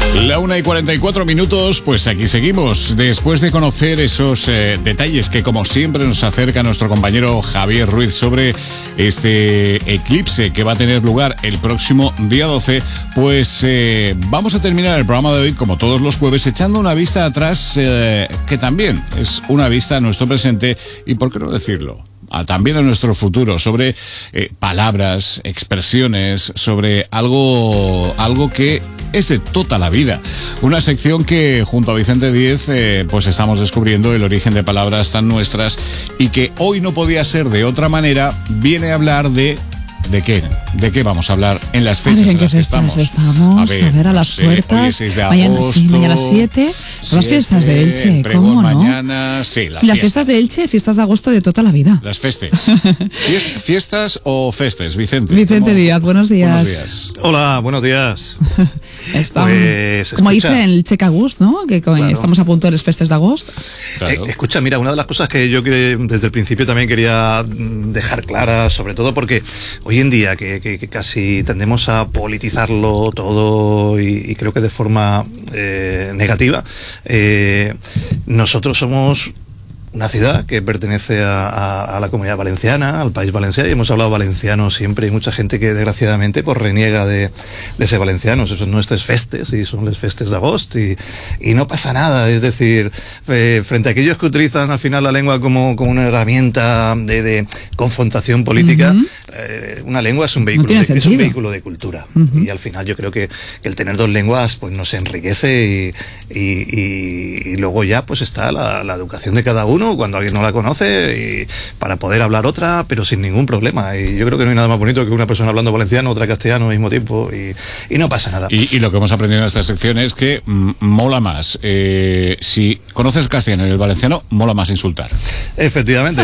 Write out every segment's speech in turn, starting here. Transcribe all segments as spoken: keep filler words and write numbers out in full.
La una y cuarenta y cuatro minutos, pues aquí seguimos. Después de conocer esos eh, detalles que como siempre nos acerca nuestro compañero Javier Ruiz sobre este eclipse que va a tener lugar el próximo día doce, pues eh, vamos a terminar el programa de hoy, como todos los jueves, echando una vista atrás, eh, que también es una vista a nuestro presente y, ¿por qué no decirlo?, A, también a nuestro futuro, sobre eh, palabras, expresiones, sobre algo, algo que es de toda la vida. Una sección que junto a Vicente Díez eh, pues estamos descubriendo el origen de palabras tan nuestras y que hoy no podía ser de otra manera. Viene a hablar de... ¿De qué? ¿De qué vamos a hablar en las fechas a ver, ¿en en las qué que fechas estamos? estamos? A ver, a, ver, a las sí, puertas. Hoy es seis de mañana, agosto, sí, mañana siete. Son las fiestas de Elche, ¿cómo no? Mañana, sí, las, y las fiestas. fiestas de Elche, fiestas de agosto de toda la vida. Las festes. Fiest, ¿Fiestas o festes, Vicente? Vicente ¿Cómo? Díaz, buenos días. Buenos días. Hola, buenos días. Estamos, pues, como escucha, dice el Checa Agust, ¿no? Que claro, estamos a punto de las festas de agosto. Claro. Eh, escucha, mira, una de las cosas que yo que desde el principio también quería dejar clara, sobre todo porque hoy en día que, que, que casi tendemos a politizarlo todo y, y creo que de forma eh, negativa, eh, nosotros somos una ciudad que pertenece a, a, a la Comunidad Valenciana, al país valenciano, y hemos hablado valenciano siempre. Hay mucha gente que desgraciadamente pues reniega de, de ser valencianos. Esos son nuestros festes y son los festes de agosto y, y no pasa nada. Es decir, eh, frente a aquellos que utilizan al final la lengua como, como una herramienta de, de confrontación política, uh-huh. eh, una lengua es un vehículo, no de, es un vehículo de cultura. Uh-huh. Y al final yo creo que, que el tener dos lenguas pues nos enriquece y, y, y, y luego ya pues está la, la educación de cada uno cuando alguien no la conoce, y para poder hablar otra, pero sin ningún problema. Y yo creo que no hay nada más bonito que una persona hablando valenciano, otra castellano al mismo tiempo, y, y no pasa nada. Y, y lo que hemos aprendido en esta sección es que mm, mola más. Eh, si conoces el castellano y el valenciano, mola más insultar. Efectivamente.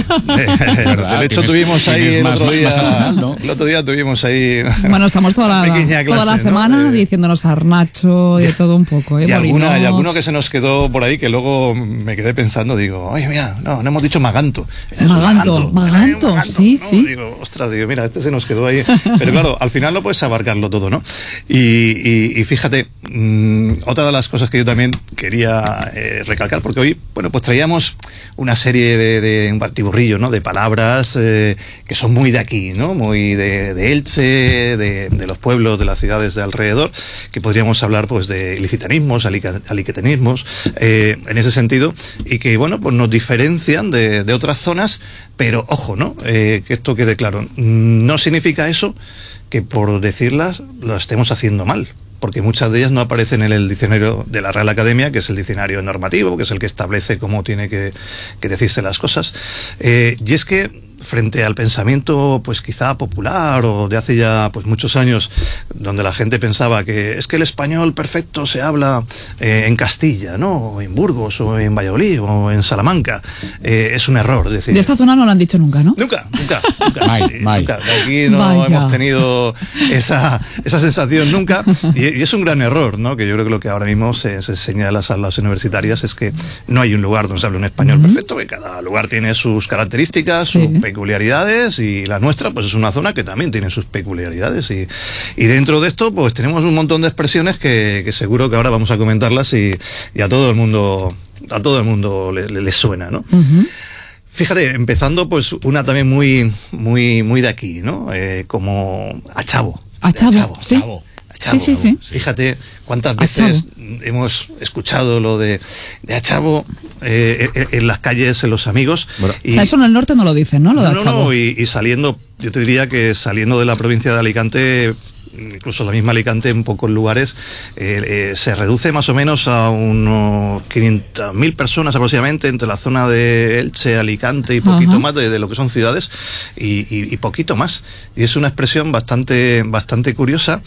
De hecho, tuvimos ahí el más, otro día, más arsenal, ¿no? el otro día tuvimos ahí. Bueno, estamos toda la, clase, toda la semana ¿no? diciéndonos arnacho y de todo un poco. ¿eh? Y, alguna, no... y alguno que se nos quedó por ahí que luego me quedé pensando, digo, oye, mira, no, no hemos dicho maganto. Maganto, maganto, maganto, sí, ¿no? sí. Digo, ostras, digo, mira, este se nos quedó ahí. Pero claro, al final no puedes abarcarlo todo, ¿no? Y, y, y fíjate, mmm, otra de las cosas que yo también quería eh, recalcar, porque hoy, bueno, pues traíamos una serie de, de un batiburrillo, ¿no? De palabras eh, que son muy de aquí, ¿no? Muy de, de Elche, de, de los pueblos, de las ciudades de alrededor, que podríamos hablar, pues, de ilicitanismos, aliquetanismos, eh, en ese sentido, y que, bueno, pues nos diferencian de, de otras zonas, pero ojo, ¿no? Eh, que esto quede claro. No significa eso que por decirlas lo estemos haciendo mal, porque muchas de ellas no aparecen en el diccionario de la Real Academia, que es el diccionario normativo, que es el que establece cómo tiene que, que decirse las cosas. Eh, y es que frente al pensamiento pues quizá popular o de hace ya pues muchos años, donde la gente pensaba que es que el español perfecto se habla eh, en Castilla, ¿no? O en Burgos, o en Valladolid, o en Salamanca, eh, es un error. Es decir, de esta zona no lo han dicho nunca, ¿no? Nunca, nunca, nunca. May, may. nunca. De aquí no Vaya. hemos tenido esa, esa sensación nunca, y, y es un gran error, ¿no? Que yo creo que lo que ahora mismo se, se enseña en las aulas universitarias es que no hay un lugar donde se hable un español uh-huh. perfecto, que cada lugar tiene sus características, sí. sus peculiaridades, y la nuestra pues es una zona que también tiene sus peculiaridades, y, y dentro de esto pues tenemos un montón de expresiones que, que seguro que ahora vamos a comentarlas y, y a todo el mundo a todo el mundo le, le, le suena, ¿no? Uh-huh. Fíjate, empezando pues una también muy muy muy de aquí, ¿no? Eh, como a chavo. A chavo, a chavo, sí. A chavo. Chavo, sí, sí, sí. Fíjate cuántas veces hemos escuchado lo de, de a chavo eh, en, en las calles, en los amigos. Bueno, y, o sea, eso en el norte no lo dicen, ¿no? Lo de no, a chavo. No, y, y saliendo, yo te diría que saliendo de la provincia de Alicante, incluso la misma Alicante en pocos lugares, eh, eh, se reduce más o menos a unos quinientas mil personas aproximadamente entre la zona de Elche, Alicante y poquito uh-huh. más de, de lo que son ciudades, y, y, y poquito más. Y es una expresión bastante, bastante curiosa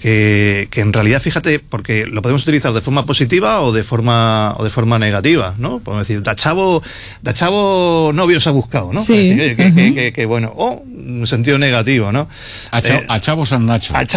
que, que en realidad, fíjate, porque lo podemos utilizar de forma positiva o de forma o de forma negativa, ¿no? Podemos decir, da chavo, da chavo novio se ha buscado, ¿no? Sí. Decir, que, uh-huh. que, que, que bueno, o un sentido negativo, ¿no? A, chavo, eh, a chavo San Nacho. A chavo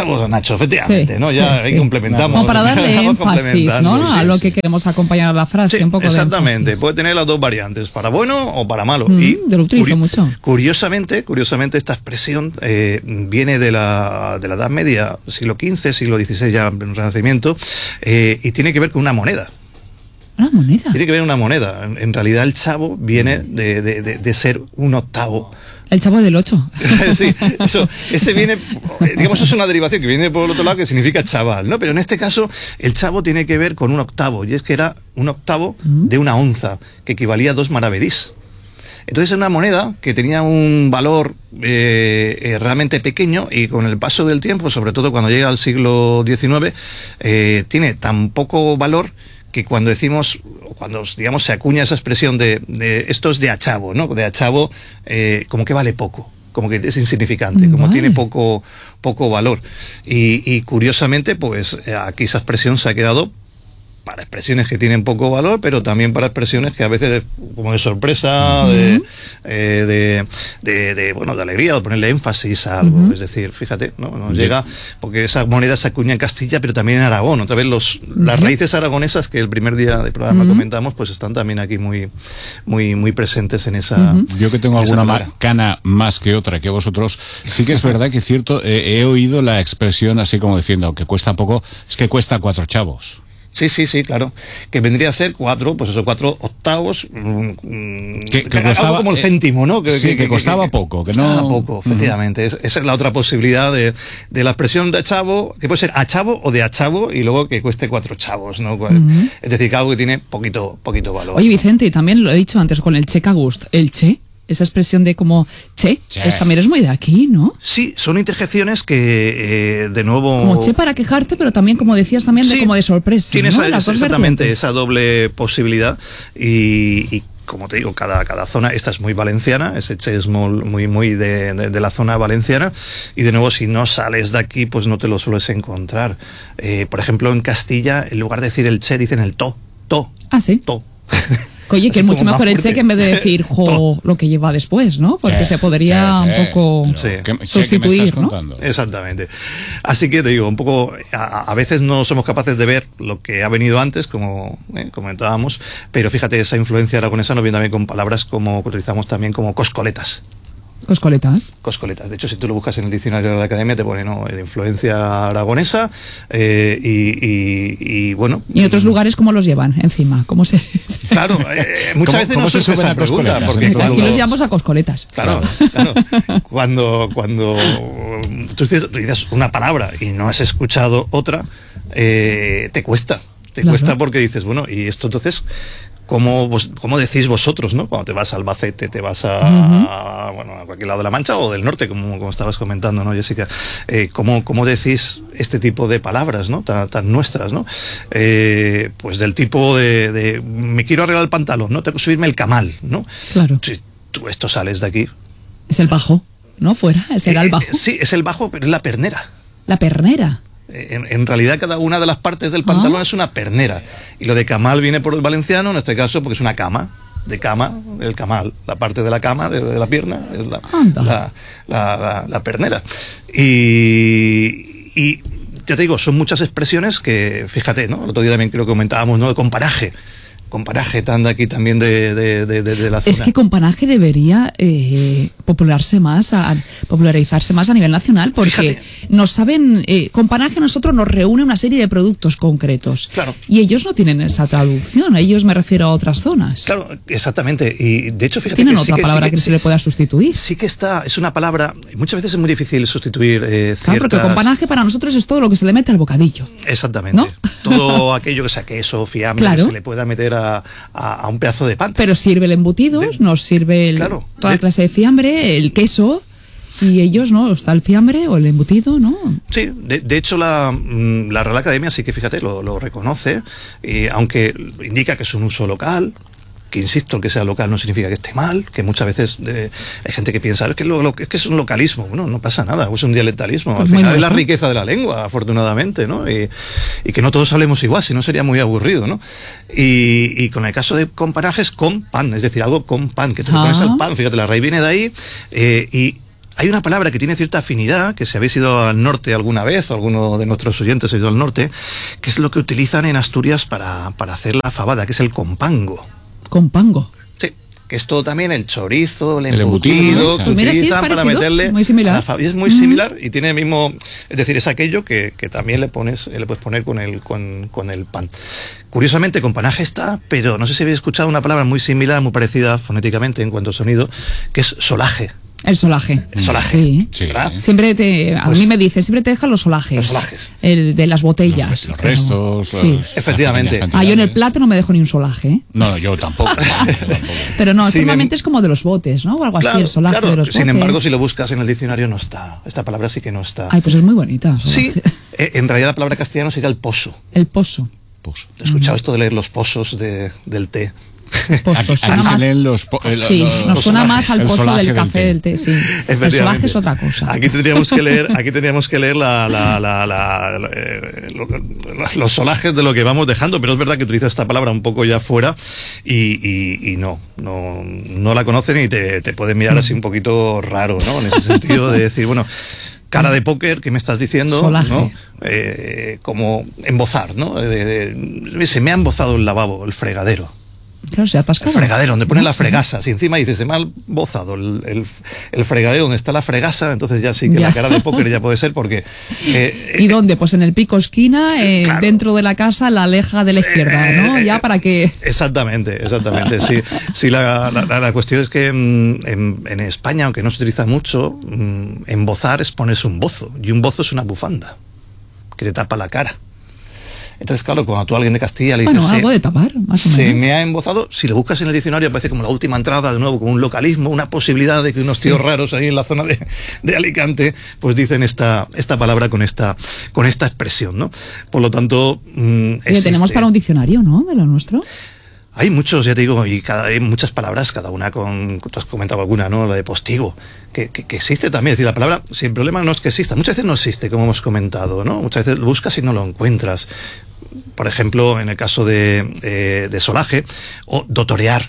chavos, Nacho, efectivamente, sí, ¿no? Ya sí, ahí sí. complementamos. Como para darle énfasis, ¿no? Sí, sí, a lo que queremos acompañar la frase, sí, un poco exactamente, de puede tener las dos variantes, para bueno o para malo. Mm, y yo lo utilizo mucho. Curiosamente, curiosamente esta expresión eh, viene de la, de la Edad Media, siglo quince, siglo dieciséis, ya en el Renacimiento, eh, y tiene que ver con una moneda. ¿Una moneda? Tiene que ver con una moneda. En, en realidad el chavo viene de, de, de, de ser un octavo. El chavo del ocho. Sí, eso, ese viene, digamos, eso es una derivación que viene por el otro lado que significa chaval, ¿no? Pero en este caso, el chavo tiene que ver con un octavo, y es que era un octavo mm. de una onza, que equivalía a dos maravedís. Entonces es una moneda que tenía un valor eh, eh, realmente pequeño, y con el paso del tiempo, sobre todo cuando llega al siglo diecinueve, eh, tiene tan poco valor que cuando decimos, cuando digamos se acuña esa expresión de, de esto es de a chavo, ¿no? De a chavo, eh, como que vale poco, como que es insignificante, como vale. tiene poco, poco valor. Y, y curiosamente, pues aquí esa expresión se ha quedado para expresiones que tienen poco valor, pero también para expresiones que a veces, de, como de sorpresa, uh-huh. de, eh, de, de, de, bueno, de alegría, de ponerle énfasis a algo. Uh-huh. Es decir, fíjate, ¿no? Nos uh-huh. llega, porque esa moneda se acuña en Castilla, pero también en Aragón. Otra vez los, uh-huh. las raíces aragonesas que el primer día del programa uh-huh. comentamos, pues están también aquí muy, muy, muy presentes en esa. Uh-huh. Yo que tengo alguna ma- cana más que otra que vosotros, sí que es verdad que es cierto, eh, he oído la expresión así como diciendo que cuesta poco, es que cuesta cuatro chavos. Sí, sí, sí, claro. Que vendría a ser cuatro, pues esos cuatro octavos. Mmm, que, que costaba, algo como el céntimo, ¿no? Que, sí, que, que, que costaba que, poco. Que costaba no... poco, efectivamente. Uh-huh. Esa es la otra posibilidad de, de la expresión de chavo, que puede ser a chavo o de a chavo, y luego que cueste cuatro chavos, ¿no? Uh-huh. Es decir, que algo que tiene poquito, poquito valor. Oye, Vicente, y también lo he dicho antes con el che cagust, el che. Esa expresión de como che, che. Es, también es muy de aquí, ¿no? Sí, son interjecciones que, eh, de nuevo... Como che para quejarte, pero también, como decías, también sí, de como de sorpresa. Tienes ¿no? esa, exactamente vertientes. Esa doble posibilidad y... y como te digo, cada, cada zona, esta es muy valenciana, ese che es muy, muy, muy de, de, de la zona valenciana, y de nuevo, si no sales de aquí, pues no te lo sueles encontrar. Eh, por ejemplo, en Castilla, en lugar de decir el che, dicen el to, to. Ah, sí. To. Oye, que es mucho mejor el che que en vez de decir jo, lo que lleva después, ¿no? Porque che, se podría che, che, un poco sí. ¿Qué, sustituir, ¿no? Exactamente. Así que te digo, un poco, a, a veces no somos capaces de ver lo que ha venido antes, como eh, comentábamos, pero fíjate, esa influencia aragonesa nos viene también con palabras como que utilizamos también como coscoletas. ¿Coscoletas? Coscoletas. De hecho, si tú lo buscas en el diccionario de la academia, te pone, ¿no?, influencia aragonesa, eh, y, y, y bueno. ¿Y en otros lugares cómo los llevan encima? ¿Cómo se...? Claro, eh, muchas veces no se suben a coscoletas. Porque aquí cuando, los llamamos a coscoletas. Claro, claro. Cuando, cuando tú dices, tú dices una palabra y no has escuchado otra, eh, te cuesta. Te claro. cuesta porque dices, bueno, y esto entonces... ¿Cómo, vos, ¿Cómo decís vosotros, no? Cuando te vas a Albacete, te vas a, uh-huh. a, bueno, a cualquier lado de la Mancha o del norte, como, como estabas comentando, ¿no, Jessica? Eh, ¿cómo, ¿Cómo decís este tipo de palabras, ¿no? Tan, tan nuestras, ¿no? Eh, pues del tipo de, de me quiero arreglar el pantalón, ¿no? Tengo que subirme el camal, ¿no? Claro. Si tú esto sales de aquí... Es el bajo, ¿no? Fuera, será eh, el bajo. Sí, es el bajo, pero es la pernera. La pernera. En, en realidad cada una de las partes del pantalón ¿Ah? es una pernera, y lo de camal viene por el valenciano, en este caso porque es una cama, de cama, el camal, la parte de la cama, de, de la pierna, es la, la, la, la, la pernera. Y, y ya te digo, son muchas expresiones que, fíjate, ¿no? El otro día también creo que comentábamos, ¿no?, de comparaje. Comparaje tan de aquí también de, de, de, de la zona. Es que comparaje debería eh, popularse más, a, popularizarse más a nivel nacional, porque Fíjate. nos saben, eh, comparaje a nosotros nos reúne una serie de productos concretos. Claro. Y ellos no tienen esa traducción, a ellos me refiero a otras zonas. Claro, exactamente. Y de hecho, fíjate ¿Tienen que otra sí que, palabra sí que, que sí, se le pueda sustituir? Sí que está, es una palabra, muchas veces es muy difícil sustituir eh, ciertas... Claro, porque companaje para nosotros es todo lo que se le mete al bocadillo. Exactamente. ¿No? Todo aquello que sea queso, fiambre, claro. que se le pueda meter a A, a, a un pedazo de pan. Pero sirve el embutido, de, nos sirve el, claro, toda de, clase de fiambre, el queso, y ellos, ¿no? Está el fiambre o el embutido, ¿no? Sí, de, de hecho la, la Real Academia sí que, fíjate, lo, lo reconoce, eh, aunque indica que es un uso local, que insisto, que sea local no significa que esté mal, que muchas veces eh, hay gente que piensa es que, lo, lo, es que es un localismo. Bueno, no pasa nada, es un dialectalismo, al pues final es la riqueza de la lengua, afortunadamente, ¿no? Y, y que no todos hablemos igual, si no sería muy aburrido, ¿no? Y, y con el caso de comparajes, con pan, es decir, algo con pan, que te lo pones al pan, fíjate, la raíz viene de ahí, eh, y hay una palabra que tiene cierta afinidad, que si habéis ido al norte alguna vez, o alguno de nuestros oyentes ha ido al norte, que es lo que utilizan en Asturias para, para hacer la fabada, que es el compango. ¿Compango? Sí. Que es todo también el chorizo, el, el embutido, embutido que Mira, sí, es utilizan para parecido, meterle muy similar. a la fa- y es muy Mm. similar y tiene el mismo, es decir, es aquello que, que también le pones, le puedes poner con el con, con el pan. Curiosamente con panaje está, pero no sé si habéis escuchado una palabra muy similar, muy parecida fonéticamente en cuanto a sonido, que es solaje. El solaje. El solaje. Sí. Sí. ¿Verdad? Siempre te, a Pues- mí me dice, siempre te dejan los solajes. Los solajes. El de las botellas. Los, los restos. Sí. los- Efectivamente. las pequeñas Ah, yo en el cantidades. plato no me dejo ni un solaje, ¿eh? No, no, yo tampoco. yo tampoco. Pero no, Sin normalmente em- es como de los botes, ¿no? O algo Claro, así, el solaje claro. de los botes. Sin embargo, si lo buscas en el diccionario no está. Esta palabra sí que no está. Ay, pues es muy bonita. Sí, solaje. eh, en realidad la palabra castellano sería el pozo. El pozo. Pues, He escuchado esto de leer los pozos de, del té. Pozo. aquí Suena aquí se más- leen los, po- eh, Sí, los- nos los suena solajes, más al el pozo solaje del café, del té, sí. El Efectivamente. solaje es otra cosa. Aquí tendríamos que leer, aquí tendríamos que leer la, la, la, la- la- eh, lo- lo- los solajes de lo que vamos dejando, pero es verdad que utiliza esta palabra un poco ya fuera y, y, y no, no, no la conocen y te, te pueden mirar así un poquito raro, ¿no? En ese sentido de decir, bueno, cara de póker, ¿qué me estás diciendo? Solaje. ¿No? Eh, como embozar, ¿no? De- de- se me ha embozado el lavabo, el fregadero. Claro, se ha El atascado. fregadero, donde pone la fregasa. Si encima dices, se me ha bozado el, el, el fregadero donde está la fregasa, entonces ya sí que Ya. la cara de póker ya puede ser porque... eh, ¿Y eh, dónde? Pues en el pico esquina, eh, Claro. dentro de la casa, la aleja de la izquierda, ¿no? eh, Ya para que... Exactamente, exactamente. Sí, sí la, la, la cuestión es que mm, en, en España, aunque no se utiliza mucho, mm, embozar es ponerse un bozo. Y un bozo es una bufanda que te tapa la cara. Entonces, claro, cuando tú a alguien de Castilla le dices... Bueno, "Se- algo de tapar, más o Se menos. me ha embozado, si lo buscas en el diccionario aparece como la última entrada, de nuevo, como un localismo, una posibilidad de que unos tíos raros ahí en la zona de, de Alicante, pues dicen esta, esta palabra con esta, con esta expresión, ¿no? Por lo tanto, mm, Oye, existe. tenemos para un diccionario, ¿no? De lo nuestro. Hay muchos, ya te digo, y cada, hay muchas palabras, cada una con, tú has comentado alguna, ¿no? La de postigo, que, que, que existe también. Es decir, la palabra, si el problema no es que exista, muchas veces no existe, como hemos comentado, ¿no? Muchas veces lo buscas y no lo encuentras. Por ejemplo, en el caso de, eh, de solaje, o dotorear.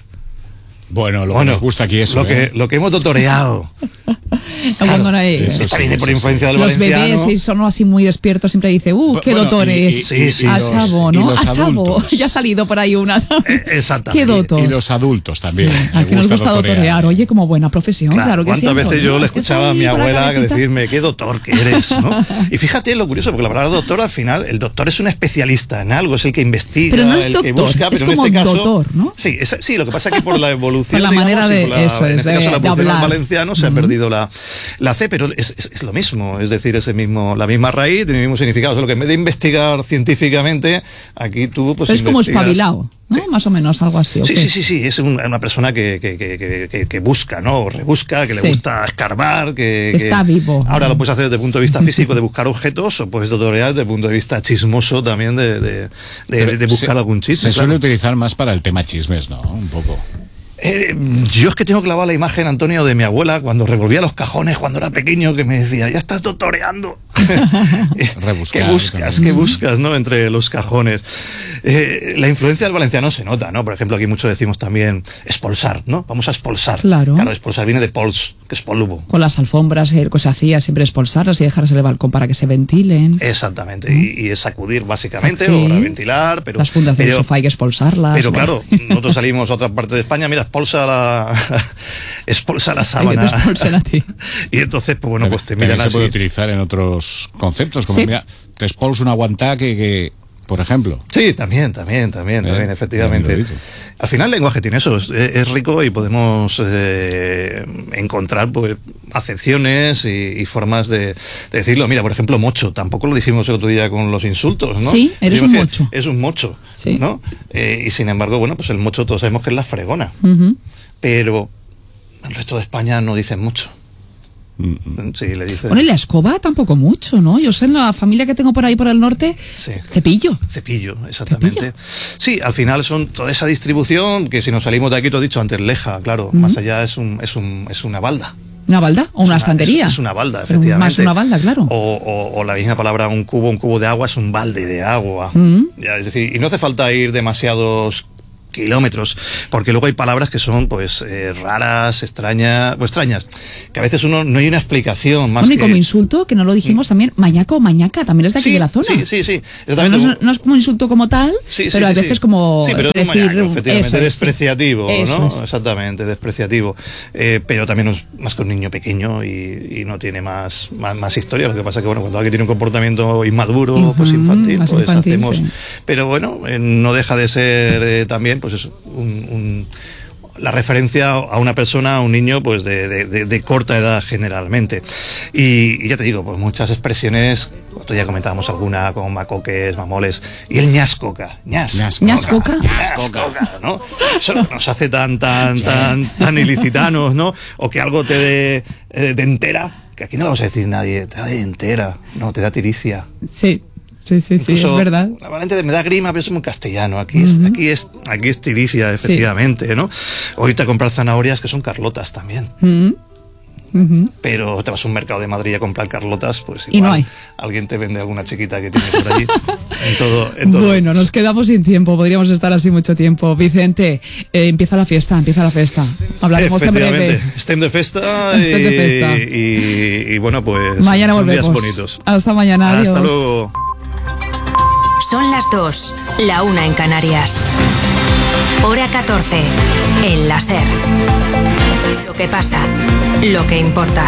Bueno, lo Bueno, que nos gusta aquí es lo que, lo que hemos dotoreado. Cuando no hay- eso Esta sí, viene eso por sí. influencia del los valenciano. bebés, si son así muy despiertos, siempre dice, uh, qué Bueno, doctor y- y- es. sí, sí, a los- chavo, y ¿no? los A chavo. adultos. Ya ha salido por ahí una. Eh, exactamente. Qué doctor. Y los adultos también. Sí, me aquí nos gusta dotorear. Oye, como buena profesión, claro, Claro, que sí. ¿cuántas veces yo Antonio? le Es que escuchaba a sí, mi con la abuela cabecita. decirme qué doctor que eres, ¿no? Y fíjate lo curioso, porque la palabra doctor al final, el doctor es un especialista en algo, es el que investiga, Pero no es el que doctor, busca, es pero en como este caso... doctor, ¿no? Sí, es- sí, lo que pasa es que por la evolución, Por la digamos, manera y de- por la- eso en es, este de- caso la de evolución al hablar. valenciano se ha Ujú. perdido la, la C, pero es, es- es lo mismo, es decir, ese mismo, la misma raíz, el mismo significado, solo que en vez de investigar científicamente, aquí tú pues Pero es como investigas- espabilado, ¿no? Sí. Más o menos algo así. ¿o Sí, qué? sí, sí, sí, es un- una persona que, que, que, que, que- que busca, ¿no? O rebusca, que Sí. le gusta escarbar, que, que- Está vivo. Ahora lo puedes hacer desde el punto de vista físico de buscar objetos o puedes dotorear desde el punto de vista chismoso también de, de, de- de buscar se, algún chisme. Se claro. suele utilizar más para el tema chismes, ¿no? Un poco. Eh, yo es que tengo clavada la imagen, Antonio, de mi abuela cuando revolvía los cajones cuando era pequeño, que me decía, ya estás dotoreando. Rebuscar, ¿Qué buscas? también. ¿Qué buscas, no? Entre los cajones. Eh, la influencia del valenciano se nota, ¿no? Por ejemplo, aquí mucho decimos también expulsar, ¿no? Vamos a expulsar. Claro. Claro, expulsar viene de pols, que es polvo. Con las alfombras, eh, que se hacía siempre expulsarlas y dejarlas en el balcón para que se ventilen. Exactamente. Y, y es sacudir básicamente Sí. o para ventilar, pero... Las fundas del pero- sofá hay que expulsarlas. Pero Bueno. claro, nosotros salimos a otra parte de España, mira, expulsa la, expulsa la Hay que sábana. te expulsen a ti. Y entonces, pues bueno, pues te También miran se así. puede utilizar en otros conceptos, como Sí. mira, te expulso una guantá que, que, por ejemplo. Sí, también, también, también, Eh, también, efectivamente. bien, bien. Al final el lenguaje tiene eso, es, es rico y podemos eh, encontrar pues acepciones y, y formas de, de decirlo. Mira, por ejemplo, mocho, tampoco lo dijimos el otro día con los insultos, ¿no? Sí, eres Dijimos un que mocho. Es un mocho, Sí. ¿no? Eh, y sin embargo, bueno, pues el mocho todos sabemos que es la fregona, Ujú. pero el resto de España no dicen mucho. Mm, Sí, le dicen... Bueno, y la escoba tampoco mucho, ¿no? Yo sé en la familia que tengo por ahí por el norte, Sí. cepillo. Cepillo, exactamente. Cepillo. Sí, al final son toda esa distribución que si nos salimos de aquí, tú has dicho antes, leja, claro, más allá es un, es un, es una balda. ¿Una balda o una Es estantería? Es, es una balda, Pero efectivamente. más una balda, claro. O, o- o la misma palabra, un cubo, un cubo de agua es un balde de agua. Mm. Ya, es decir, y no hace falta ir demasiados kilómetros, porque luego hay palabras que son pues eh, raras, extrañas, o extrañas, que a veces uno no hay una explicación más. Bueno, y que... como insulto, que no lo dijimos también, mañaco o mañaca, también es de aquí sí, de la zona. Sí, sí, sí. No, no, no es como insulto como tal, sí, sí, pero sí, a veces sí. como sí, pero decir, mañaco, efectivamente, eso es, despreciativo, sí. ¿no? Eso es. Exactamente, despreciativo. Eh, pero también es más que un niño pequeño y, y no tiene más, más, más historia. Lo que pasa es que bueno, cuando alguien tiene un comportamiento inmaduro, uh-huh, pues infantil, pues infantil, hacemos. Sí. Pero bueno, eh, no deja de ser eh, también, pues eso, un, un la referencia a una persona, a un niño, pues de, de, de, de corta edad generalmente. Y, y ya te digo, pues muchas expresiones, otro día comentábamos alguna con macoques, mamoles, y el ñascoca, ñas, ñascoca, ñascoca, ¿no? Eso nos hace tan, tan, tan, tan ilicitanos, ¿no? O que algo te dé eh, de entera, que aquí no lo vamos a decir nadie, te da de entera, no, te da tiricia. Sí. Sí, sí, sí, incluso, es verdad. Normalmente me da grima, pero es muy castellano. Aquí es, uh-huh. aquí es, aquí es tiricia, efectivamente, sí. ¿no? Ahorita comprar zanahorias que son carlotas también. Uh-huh. Uh-huh. Pero te vas a un mercado de Madrid a comprar carlotas, pues igual y no hay. Alguien te vende alguna chiquita que tiene por allí. en todo, en todo. Bueno, nos quedamos sin tiempo, podríamos estar así mucho tiempo. Vicente, eh, empieza la fiesta, empieza la fiesta. Hablaremos en breve. Estem de festa, Estem y, de festa. Y, y bueno, pues mañana son volvemos. días bonitos. Hasta mañana, Hasta adiós. luego. Son las dos, la una en Canarias. Hora catorce, en la SER. Lo que pasa, lo que importa.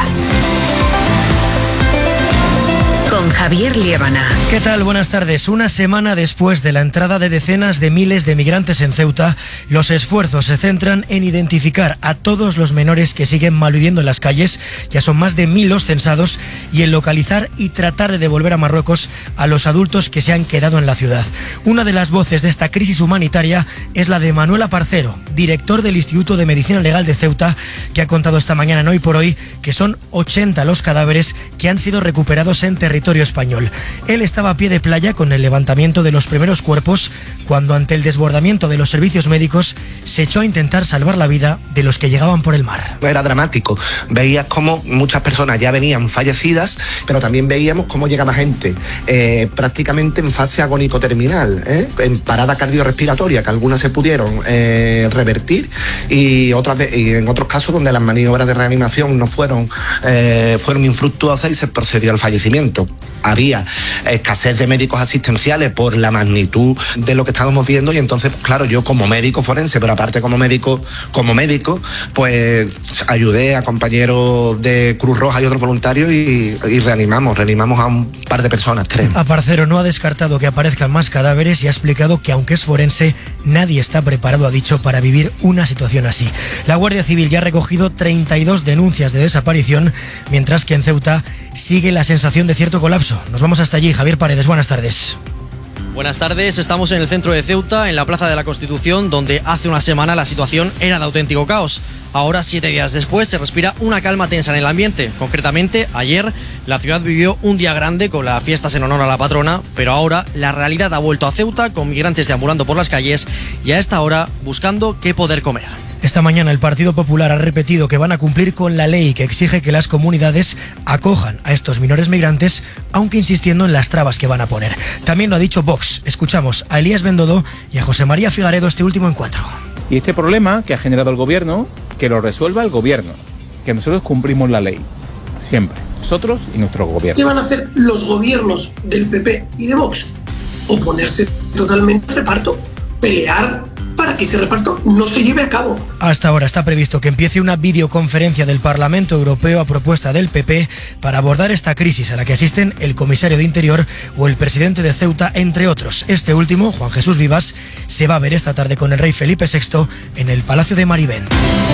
Con Javier Liébana. ¿Qué tal? Buenas tardes. Una semana después de la entrada de decenas de miles de migrantes en Ceuta, los esfuerzos se centran en identificar a todos los menores que siguen malviviendo en las calles, ya son más de mil los censados, y en localizar y tratar de devolver a Marruecos a los adultos que se han quedado en la ciudad. Una de las voces de esta crisis humanitaria es la de Manuel Aparcero, director del Instituto de Medicina Legal de Ceuta, que ha contado esta mañana en Hoy por Hoy que son ochenta los cadáveres que han sido recuperados en territorio español. Él estaba a pie de playa con el levantamiento de los primeros cuerpos cuando, ante el desbordamiento de los servicios médicos, se echó a intentar salvar la vida de los que llegaban por el mar. Era dramático. Veías cómo muchas personas ya venían fallecidas, pero también veíamos cómo llegaba gente eh, prácticamente en fase agónico-terminal, ¿eh? en parada cardiorrespiratoria, que algunas se pudieron eh, revertir y, otras de, y en otros casos donde las maniobras de reanimación no fueron, eh, fueron infructuosas y se procedió al fallecimiento. Había escasez de médicos asistenciales por la magnitud de lo que estábamos viendo y entonces, claro, yo como médico forense, pero aparte como médico, como médico, pues ayudé a compañeros de Cruz Roja y otros voluntarios y, y reanimamos, reanimamos a un par de personas, creo. Aparcero no ha descartado que aparezcan más cadáveres y ha explicado que aunque es forense, nadie está preparado, ha dicho, para vivir una situación así. La Guardia Civil ya ha recogido treinta y dos denuncias de desaparición, mientras que en Ceuta sigue la sensación de cierto colapso. Nos vamos hasta allí. Javier Paredes, buenas tardes. Buenas tardes, estamos en el centro de Ceuta, en la Plaza de la Constitución, donde hace una semana la situación era de auténtico caos. Ahora, siete días después, se respira una calma tensa en el ambiente. Concretamente, ayer la ciudad vivió un día grande con las fiestas en honor a la patrona, pero ahora la realidad ha vuelto a Ceuta, con migrantes deambulando por las calles y a esta hora buscando qué poder comer. Esta mañana el Partido Popular ha repetido que van a cumplir con la ley que exige que las comunidades acojan a estos menores migrantes, aunque insistiendo en las trabas que van a poner. También lo ha dicho Vox. Escuchamos a Elías Bendodo y a José María Figaredo, este último en cuatro. Y este problema que ha generado el gobierno, que lo resuelva el gobierno, que nosotros cumplimos la ley, siempre, nosotros y nuestro gobierno. ¿Qué van a hacer los gobiernos del P P y de Vox? Oponerse totalmente al reparto, pelear para que ese reparto no se lleve a cabo. Hasta ahora está previsto que empiece una videoconferencia del Parlamento Europeo a propuesta del P P para abordar esta crisis a la que asisten el comisario de Interior o el presidente de Ceuta, entre otros. Este último, Juan Jesús Vivas, se va a ver esta tarde con el rey Felipe sexto en el Palacio de Marivent.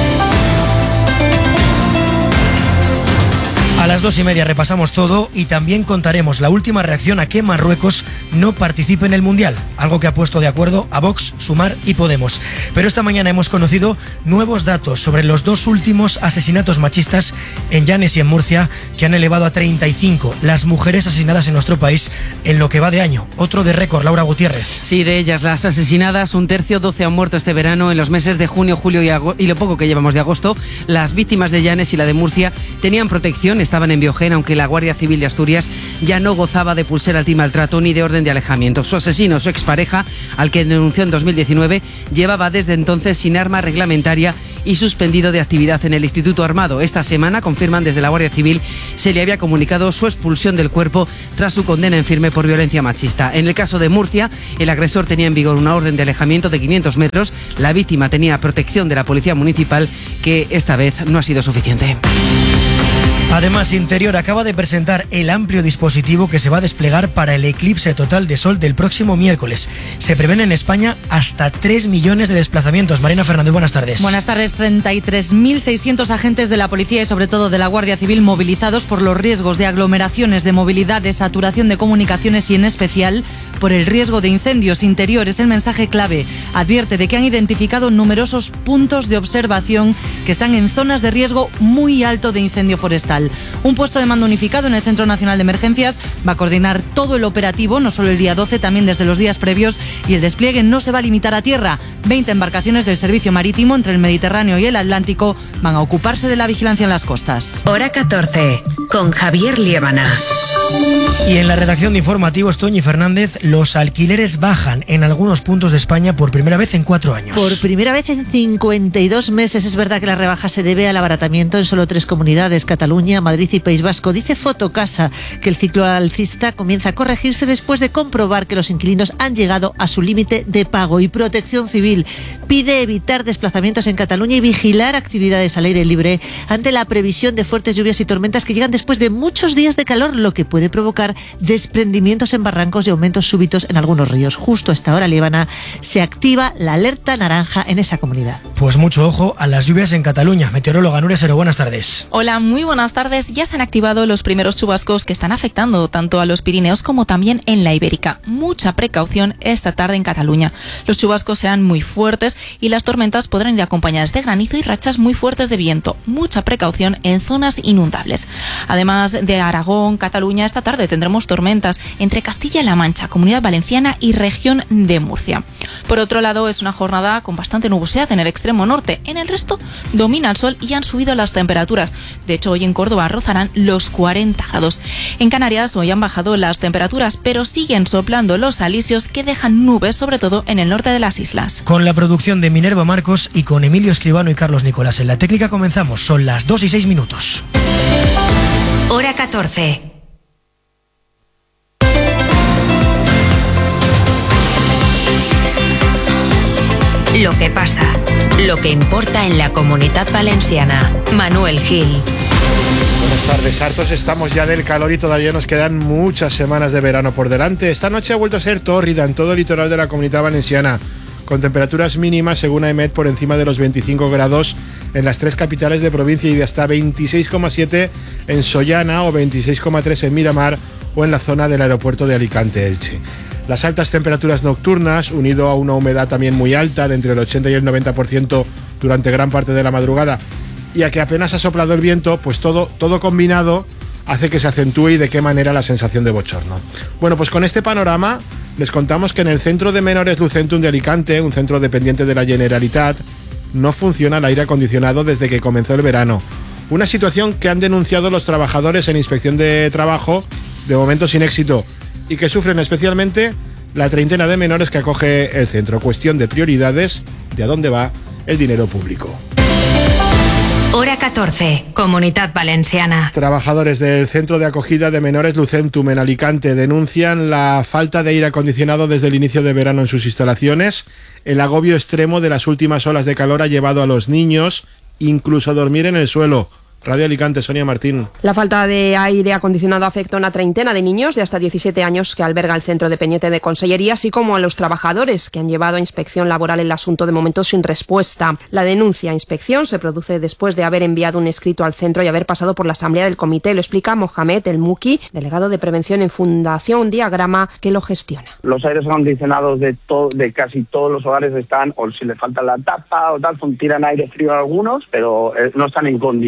A las dos y media repasamos todo y también contaremos la última reacción a que Marruecos no participe en el Mundial, algo que ha puesto de acuerdo a Vox, Sumar y Podemos. Pero esta mañana hemos conocido nuevos datos sobre los dos últimos asesinatos machistas en Llanes y en Murcia, que han elevado a treinta y cinco las mujeres asesinadas en nuestro país en lo que va de año. Otro de récord, Laura Gutiérrez. Sí, de ellas las asesinadas, un tercio, doce han muerto este verano. En los meses de junio, julio y, y lo poco que llevamos de agosto, las víctimas de Llanes y la de Murcia tenían protección, estaban en Biogén, aunque la Guardia Civil de Asturias ya no gozaba de pulsera antimaltrato ni de orden de alejamiento. Su asesino, su expareja, al que denunció en dos mil diecinueve, llevaba desde entonces sin arma reglamentaria y suspendido de actividad en el Instituto Armado. Esta semana, confirman desde la Guardia Civil, se le había comunicado su expulsión del cuerpo tras su condena en firme por violencia machista. En el caso de Murcia, el agresor tenía en vigor una orden de alejamiento de quinientos metros. La víctima tenía protección de la Policía Municipal, que esta vez no ha sido suficiente. Además, Interior acaba de presentar el amplio dispositivo que se va a desplegar para el eclipse total de sol del próximo miércoles. Se prevén en España hasta tres millones de desplazamientos. Marina Fernández, buenas tardes. Buenas tardes. treinta y tres mil seiscientos agentes de la Policía y sobre todo de la Guardia Civil movilizados por los riesgos de aglomeraciones, de movilidad, de saturación de comunicaciones y en especial por el riesgo de incendios. Interior es el mensaje clave. Advierte de que han identificado numerosos puntos de observación que están en zonas de riesgo muy alto de incendio forestal. Un puesto de mando unificado en el Centro Nacional de Emergencias va a coordinar todo el operativo, no solo el día doce, también desde los días previos, y el despliegue no se va a limitar a tierra. veinte embarcaciones del servicio marítimo entre el Mediterráneo y el Atlántico van a ocuparse de la vigilancia en las costas. Hora catorce, con Javier Liébana. Y en la redacción de informativos, Toñi Fernández, los alquileres bajan en algunos puntos de España por primera vez en cuatro años. Por primera vez en cincuenta y dos meses. Es verdad que la rebaja se debe al abaratamiento en solo tres comunidades, Cataluña, Madrid y País Vasco. Dice Fotocasa que el ciclo alcista comienza a corregirse después de comprobar que los inquilinos han llegado a su límite de pago. Y Protección Civil pide evitar desplazamientos en Cataluña y vigilar actividades al aire libre ante la previsión de fuertes lluvias y tormentas que llegan después de muchos días de calor, lo que puede provocar desprendimientos en barrancos y aumentos súbitos en algunos ríos. Justo a esta hora, Líbana, se activa la alerta naranja en esa comunidad. Pues mucho ojo a las lluvias en Cataluña. Meteoróloga Nuria Sero, buenas tardes. Hola, muy buenas tardes. Ya se han activado los primeros chubascos que están afectando tanto a los Pirineos como también en la Ibérica. Mucha precaución esta tarde en Cataluña. Los chubascos serán muy fuertes y las tormentas podrán ir acompañadas de granizo y rachas muy fuertes de viento. Mucha precaución en zonas inundables. Además de Aragón, Cataluña, esta tarde tendremos tormentas entre Castilla y La Mancha, Comunidad Valenciana y región de Murcia. Por otro lado, es una jornada con bastante nubosidad en el extremo norte. En el resto domina el sol y han subido las temperaturas. De hecho, hoy en Córdoba rozarán los cuarenta grados. En Canarias hoy han bajado las temperaturas, pero siguen soplando los alisios que dejan nubes, sobre todo en el norte de las islas. Con la producción de Minerva Marcos y con Emilio Escribano y Carlos Nicolás en la técnica comenzamos. Son las dos y seis minutos. Hora catorce. Lo que pasa, lo que importa en la Comunidad Valenciana. Manuel Gil. Buenas tardes, hartos estamos ya del calor y todavía nos quedan muchas semanas de verano por delante. Esta noche ha vuelto a ser tórrida en todo el litoral de la Comunidad Valenciana, con temperaturas mínimas, según AEMET, por encima de los veinticinco grados en las tres capitales de provincia y de hasta veintiséis coma siete en Sollana o veintiséis coma tres en Miramar o en la zona del aeropuerto de Alicante-Elche. Las altas temperaturas nocturnas, unido a una humedad también muy alta, de entre el ochenta y el noventa por ciento durante gran parte de la madrugada, y a que apenas ha soplado el viento, pues todo, todo combinado hace que se acentúe y de qué manera la sensación de bochorno. Bueno, pues con este panorama les contamos que en el Centro de Menores Lucentum de Alicante, un centro dependiente de la Generalitat, no funciona el aire acondicionado desde que comenzó el verano. Una situación que han denunciado los trabajadores en Inspección de Trabajo, de momento sin éxito, y que sufren especialmente la treintena de menores que acoge el centro. Cuestión de prioridades, de a dónde va el dinero público. Hora catorce, Comunidad Valenciana. Trabajadores del Centro de Acogida de Menores Lucentum en Alicante denuncian la falta de aire acondicionado desde el inicio de verano en sus instalaciones. El agobio extremo de las últimas olas de calor ha llevado a los niños incluso a dormir en el suelo. Radio Alicante, Sonia Martín. La falta de aire acondicionado afecta a una treintena de niños de hasta diecisiete años que alberga el centro dependiente de Consellería, así como a los trabajadores que han llevado a inspección laboral el asunto, de momento sin respuesta. La denuncia a inspección se produce después de haber enviado un escrito al centro y haber pasado por la asamblea del comité. Lo explica Mohamed El Muki, delegado de prevención en Fundación Diagrama, que lo gestiona. Los aires acondicionados de, to- de casi todos los hogares están, o si le falta la tapa o tal, tiran aire frío a algunos, pero eh, no están en condiciones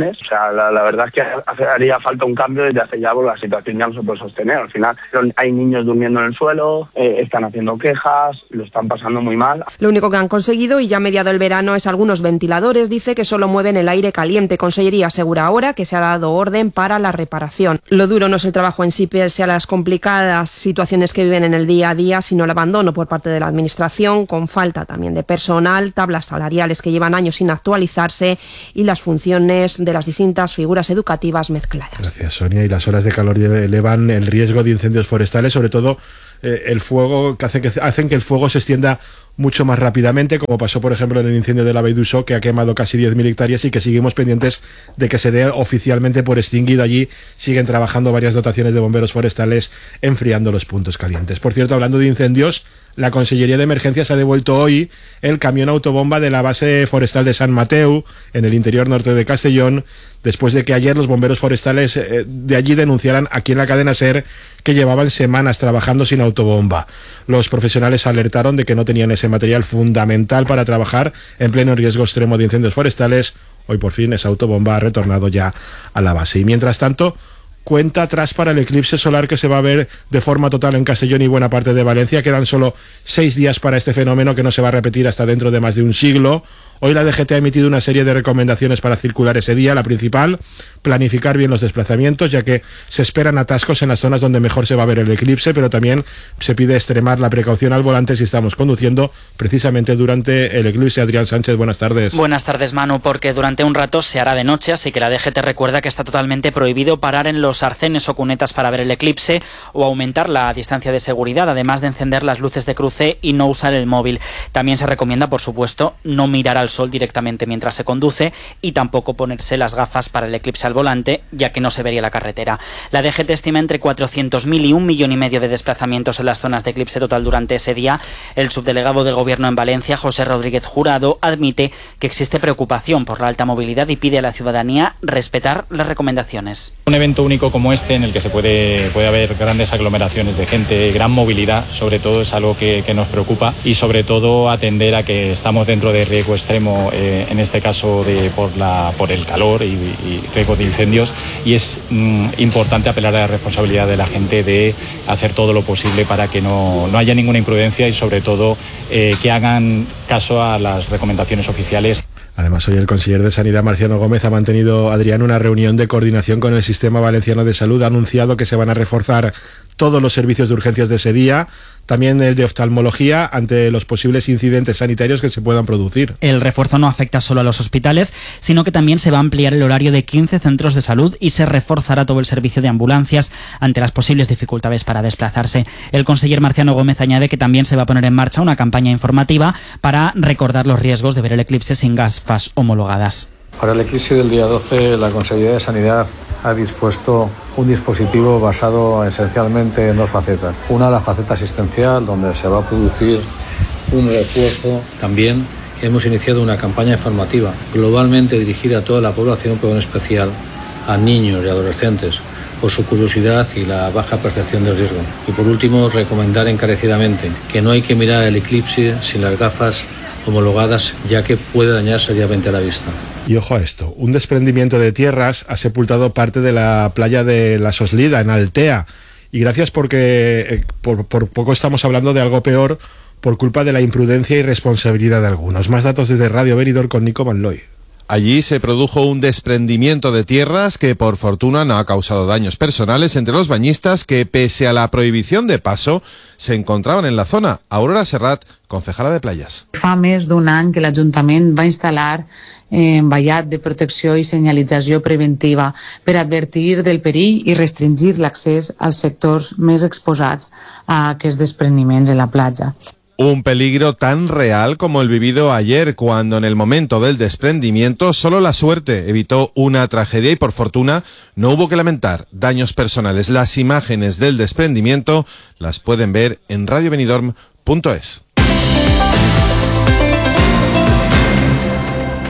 condiciones. O sea, la, la verdad es que hace, haría falta un cambio desde hace ya, porque la situación ya no se puede sostener. Al final hay niños durmiendo en el suelo, eh, están haciendo quejas, lo están pasando muy mal. Lo único que han conseguido, y ya mediado el verano, es algunos ventiladores. Dice que solo mueven el aire caliente. Consellería asegura ahora que se ha dado orden para la reparación. Lo duro no es el trabajo en sí, pese a las complicadas situaciones que viven en el día a día, sino el abandono por parte de la administración, con falta también de personal, tablas salariales que llevan años sin actualizarse y las funciones de las distintas figuras educativas mezcladas. Gracias, Sonia. Y las olas de calor elevan el riesgo de incendios forestales, sobre todo eh, el fuego, que hacen que hacen que el fuego se extienda mucho más rápidamente, como pasó por ejemplo en el incendio de la Vall d'Uixó, que ha quemado casi diez mil hectáreas y que seguimos pendientes de que se dé oficialmente por extinguido. Allí siguen trabajando varias dotaciones de bomberos forestales enfriando los puntos calientes. Por cierto, hablando de incendios, la Consellería de Emergencias ha devuelto hoy el camión autobomba de la base forestal de San Mateu, en el interior norte de Castellón, después de que ayer los bomberos forestales eh, de allí denunciaran aquí en la cadena SER que llevaban semanas trabajando sin autobomba. Los profesionales alertaron de que no tenían ese material fundamental para trabajar en pleno riesgo extremo de incendios forestales. Hoy por fin esa autobomba ha retornado ya a la base. Y mientras tanto, cuenta atrás para el eclipse solar que se va a ver de forma total en Castellón y buena parte de Valencia. Quedan solo seis días para este fenómeno, que no se va a repetir hasta dentro de más de un siglo. Hoy la D G T ha emitido una serie de recomendaciones para circular ese día. La principal, planificar bien los desplazamientos, ya que se esperan atascos en las zonas donde mejor se va a ver el eclipse, pero también se pide extremar la precaución al volante si estamos conduciendo precisamente durante el eclipse. Adrián Sánchez, buenas tardes. Buenas tardes, Manu, porque durante un rato se hará de noche, así que la D G T recuerda que está totalmente prohibido parar en los arcenes o cunetas para ver el eclipse o aumentar la distancia de seguridad, además de encender las luces de cruce y no usar el móvil. También se recomienda, por supuesto, no mirar al sol directamente mientras se conduce y tampoco ponerse las gafas para el eclipse al volante, ya que no se vería la carretera. La D G T estima entre cuatrocientos mil y un millón y medio de desplazamientos en las zonas de eclipse total durante ese día. El subdelegado del Gobierno en Valencia, José Rodríguez Jurado, admite que existe preocupación por la alta movilidad y pide a la ciudadanía respetar las recomendaciones. Un evento único como este, en el que se puede, puede haber grandes aglomeraciones de gente, gran movilidad, sobre todo es algo que, que nos preocupa, y sobre todo atender a que estamos dentro de riesgo extremo, eh, en este caso de, por, la, por el calor y, y riesgo de incendios, y es mm, importante apelar a la responsabilidad de la gente de hacer todo lo posible para que no, no haya ninguna imprudencia y sobre todo eh, que hagan caso a las recomendaciones oficiales. Además, hoy el conseller de Sanidad, Marciano Gómez, ha mantenido, Adrián, una reunión de coordinación con el Sistema Valenciano de Salud. Ha anunciado que se van a reforzar todos los servicios de urgencias de ese día, también el de oftalmología, ante los posibles incidentes sanitarios que se puedan producir. El refuerzo no afecta solo a los hospitales, sino que también se va a ampliar el horario de quince centros de salud y se reforzará todo el servicio de ambulancias ante las posibles dificultades para desplazarse. El conseller Marciano Gómez añade que también se va a poner en marcha una campaña informativa para recordar los riesgos de ver el eclipse sin gafas homologadas. Para el eclipse del día doce, la Consellería de Sanidad ha dispuesto un dispositivo basado esencialmente en dos facetas. Una, la faceta asistencial, donde se va a producir un refuerzo. También hemos iniciado una campaña informativa globalmente dirigida a toda la población, pero en especial a niños y adolescentes, por su curiosidad y la baja percepción del riesgo. Y por último, recomendar encarecidamente que no hay que mirar el eclipse sin las gafas homologadas, ya que puede dañar seriamente la vista. Y ojo a esto, un desprendimiento de tierras ha sepultado parte de la playa de La Soslida, en Altea. Y gracias porque eh, por, por poco estamos hablando de algo peor por culpa de la imprudencia y responsabilidad de algunos. Más datos desde Radio Benidorm con Nico Manloy. Allí se produjo un desprendimiento de tierras que por fortuna no ha causado daños personales entre los bañistas que, pese a la prohibición de paso, se encontraban en la zona. Aurora Serrat, concejala de playas. Fa més d'un any que l'Ajuntament va instal·lar eh, vallat de protecció i senyalització preventiva per advertir del perill i restringir l'accés als sectors més exposats a aquests despreniments en la platja. Un peligro tan real como el vivido ayer, cuando en el momento del desprendimiento solo la suerte evitó una tragedia y por fortuna no hubo que lamentar daños personales. Las imágenes del desprendimiento las pueden ver en radio benidorm punto es.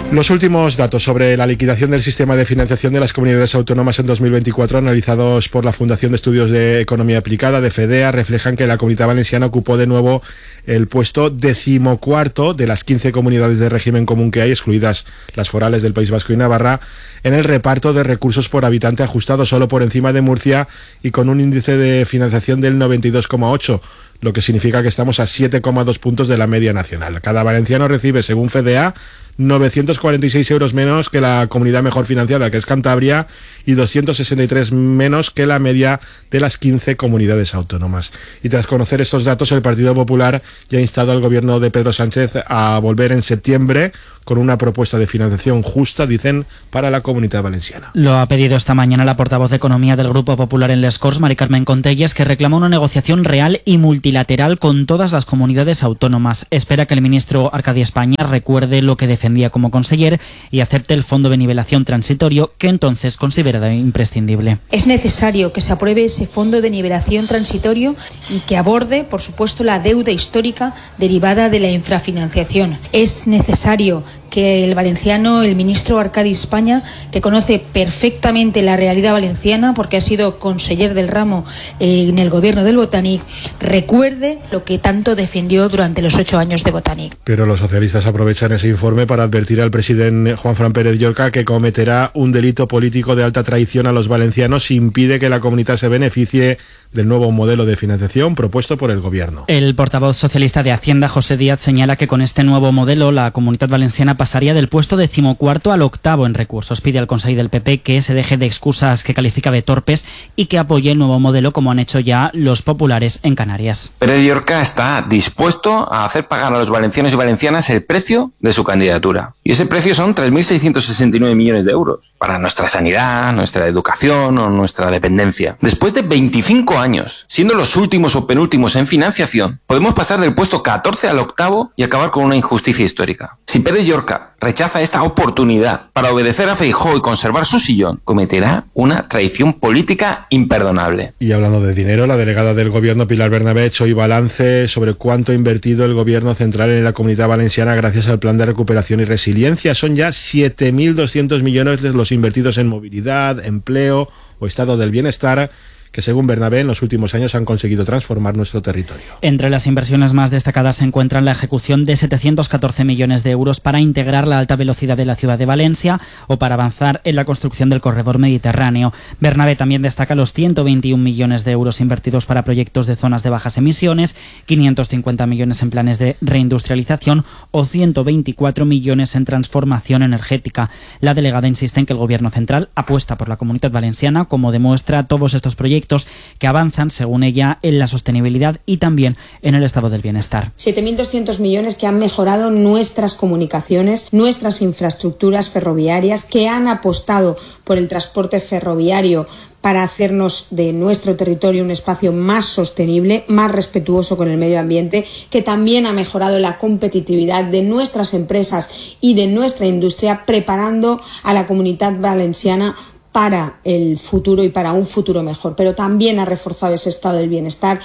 Los últimos datos sobre la liquidación del sistema de financiación de las comunidades autónomas en dos mil veinticuatro, analizados por la Fundación de Estudios de Economía Aplicada, de FEDEA, reflejan que la Comunidad Valenciana ocupó de nuevo el puesto decimocuarto de las quince comunidades de régimen común que hay, excluidas las forales del País Vasco y Navarra, en el reparto de recursos por habitante ajustado, solo por encima de Murcia y con un índice de financiación del noventa y dos coma ocho, lo que significa que estamos a siete coma dos puntos de la media nacional. Cada valenciano recibe, según FEDEA, novecientos cuarenta y seis euros menos que la comunidad mejor financiada, que es Cantabria, y doscientos sesenta y tres menos que la media de las quince comunidades autónomas. Y tras conocer estos datos, el Partido Popular ya ha instado al gobierno de Pedro Sánchez a volver en septiembre con una propuesta de financiación justa, dicen, para la Comunidad Valenciana. Lo ha pedido esta mañana la portavoz de Economía del Grupo Popular en Les Corts, Mari Carmen Contelles, que reclama una negociación real y multilateral con todas las comunidades autónomas. Espera que el ministro Arcadi España recuerde lo que defendía como conseller y acepte el fondo de nivelación transitorio, que entonces consideraba imprescindible. Es necesario que se apruebe ese fondo de nivelación transitorio y que aborde, por supuesto, la deuda histórica derivada de la infrafinanciación. Es necesario que el valenciano, el ministro Arcadi España, que conoce perfectamente la realidad valenciana porque ha sido conseller del ramo eh, en el gobierno del Botanic, recuerde lo que tanto defendió durante los ocho años de Botanic. Pero los socialistas aprovechan ese informe para advertir al presidente Juanfran Pérez Llorca que cometerá un delito político de alta traición a los valencianos si impide que la comunidad se beneficie del nuevo modelo de financiación propuesto por el gobierno. El portavoz socialista de Hacienda, José Díaz, señala que con este nuevo modelo la Comunidad Valenciana pasaría del puesto decimocuarto al octavo en recursos. Pide al Consell del P P que se deje de excusas que califica de torpes y que apoye el nuevo modelo, como han hecho ya los populares en Canarias. Pérez Llorca está dispuesto a hacer pagar a los valencianos y valencianas el precio de su candidatura. Y ese precio son tres mil seiscientos sesenta y nueve millones de euros para nuestra sanidad, nuestra educación o nuestra dependencia. Después de veinticinco años, siendo los últimos o penúltimos en financiación, podemos pasar del puesto catorce al octavo y acabar con una injusticia histórica. Si Pérez Llorca rechaza esta oportunidad para obedecer a Feijóo y conservar su sillón, cometerá una traición política imperdonable. Y hablando de dinero, la delegada del gobierno Pilar Bernabé ha hecho hoy balance sobre cuánto ha invertido el gobierno central en la Comunidad Valenciana gracias al plan de recuperación y resiliencia. Son ya siete mil doscientos millones los invertidos en movilidad, empleo o estado del bienestar, que según Bernabé en los últimos años han conseguido transformar nuestro territorio. Entre las inversiones más destacadas se encuentran la ejecución de setecientos catorce millones de euros para integrar la alta velocidad de la ciudad de Valencia o para avanzar en la construcción del corredor mediterráneo. Bernabé también destaca los ciento veintiún millones de euros invertidos para proyectos de zonas de bajas emisiones, quinientos cincuenta millones en planes de reindustrialización o ciento veinticuatro millones en transformación energética. La delegada insiste en que el gobierno central apuesta por la Comunidad Valenciana, como demuestra todos estos proyectos que avanzan, según ella, en la sostenibilidad y también en el estado del bienestar. siete mil doscientos millones que han mejorado nuestras comunicaciones, nuestras infraestructuras ferroviarias, que han apostado por el transporte ferroviario para hacernos de nuestro territorio un espacio más sostenible, más respetuoso con el medio ambiente, que también ha mejorado la competitividad de nuestras empresas y de nuestra industria, preparando a la Comunidad Valenciana para el futuro y para un futuro mejor, pero también ha reforzado ese estado del bienestar.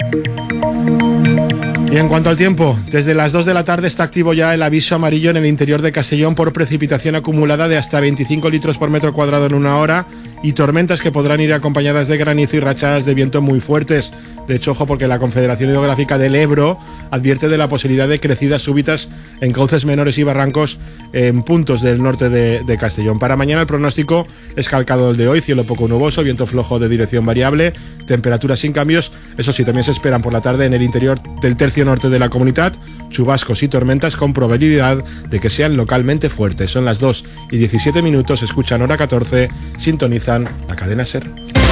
Y en cuanto al tiempo, desde las dos de la tarde está activo ya el aviso amarillo en el interior de Castellón por precipitación acumulada de hasta veinticinco litros por metro cuadrado en una hora y tormentas que podrán ir acompañadas de granizo y rachadas de viento muy fuertes. De hecho, ojo, porque la Confederación Hidrográfica del Ebro advierte de la posibilidad de crecidas súbitas en cauces menores y barrancos en puntos del norte de, de Castellón. Para mañana el pronóstico es calcado el de hoy, cielo poco nuboso, viento flojo de dirección variable, temperaturas sin cambios. Eso sí, también se esperan por la tarde en el interior del tercio norte de la comunidad chubascos y tormentas con probabilidad de que sean localmente fuertes. Son las dos y diecisiete minutos, escuchan Hora catorce, sintonizan la cadena SER.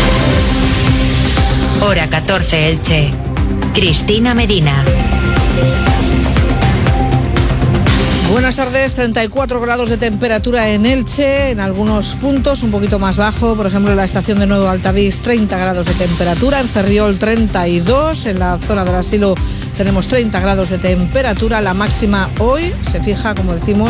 Hora catorce Elche. Cristina Medina. Buenas tardes, treinta y cuatro grados de temperatura en Elche, en algunos puntos un poquito más bajo, por ejemplo en la estación de Nuevo Altavís treinta grados de temperatura, en Ferriol treinta y dos, en la zona del asilo tenemos treinta grados de temperatura, la máxima hoy se fija, como decimos,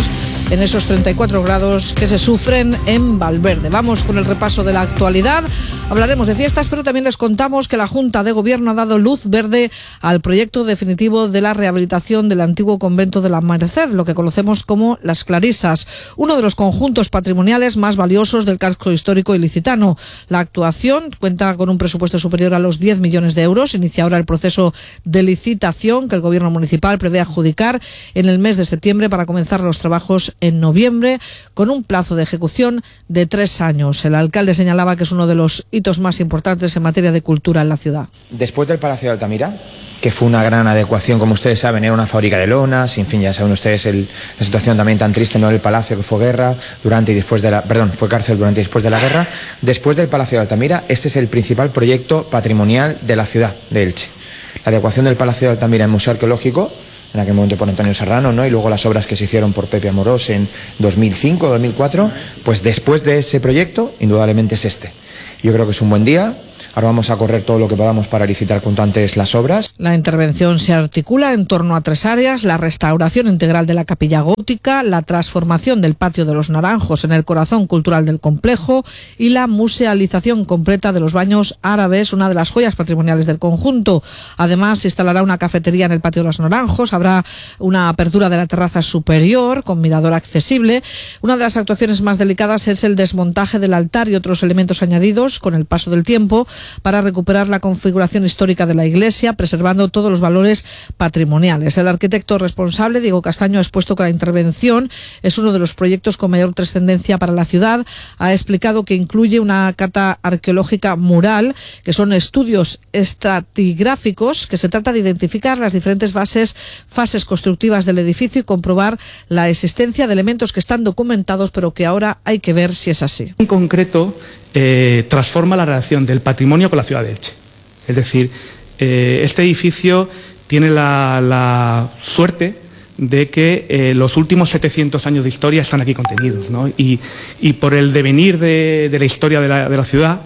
en esos treinta y cuatro grados que se sufren en Valverde. Vamos con el repaso de la actualidad. Hablaremos de fiestas, pero también les contamos que la Junta de Gobierno ha dado luz verde al proyecto definitivo de la rehabilitación del antiguo convento de la Merced, lo que conocemos como Las Clarisas, uno de los conjuntos patrimoniales más valiosos del casco histórico ilicitano. La actuación cuenta con un presupuesto superior a los diez millones de euros. Inicia ahora el proceso de licitación que el Gobierno municipal prevé adjudicar en el mes de septiembre para comenzar los trabajos en noviembre, con un plazo de ejecución de tres años. El alcalde señalaba que es uno de los hitos más importantes en materia de cultura en la ciudad. Después del Palacio de Altamira, que fue una gran adecuación, como ustedes saben, era una fábrica de lonas, en fin, ya saben ustedes el, la situación también tan triste, no el Palacio, que fue guerra durante y después de la, perdón, fue cárcel durante y después de la guerra. Después del Palacio de Altamira, este es el principal proyecto patrimonial de la ciudad de Elche. La adecuación del Palacio de Altamira en Museo Arqueológico, en aquel momento por Antonio Serrano, ¿no? Y luego las obras que se hicieron por Pepe Amorós en dos mil cinco, dos mil cuatro, pues después de ese proyecto, indudablemente es este. Yo creo que es un buen día. Ahora vamos a correr todo lo que podamos para licitar cuanto antes las obras. La intervención se articula en torno a tres áreas: la restauración integral de la capilla gótica, la transformación del patio de los Naranjos en el corazón cultural del complejo y la musealización completa de los baños árabes, una de las joyas patrimoniales del conjunto. Además, se instalará una cafetería en el patio de los Naranjos, habrá una apertura de la terraza superior con mirador accesible. Una de las actuaciones más delicadas es el desmontaje del altar y otros elementos añadidos con el paso del tiempo, para recuperar la configuración histórica de la iglesia, preservando todos los valores patrimoniales. El arquitecto responsable, Diego Castaño, ha expuesto que la intervención es uno de los proyectos con mayor trascendencia para la ciudad. Ha explicado que incluye una cata arqueológica mural, que son estudios estratigráficos, que se trata de identificar las diferentes bases, fases constructivas del edificio y comprobar la existencia de elementos que están documentados, pero que ahora hay que ver si es así. En concreto, Eh, transforma la relación del patrimonio con la ciudad de Elche. Es decir, eh, este edificio tiene la, la suerte de que eh, los últimos setecientos años de historia están aquí contenidos, ¿no? Y, y por el devenir de, de la historia de la, de la ciudad,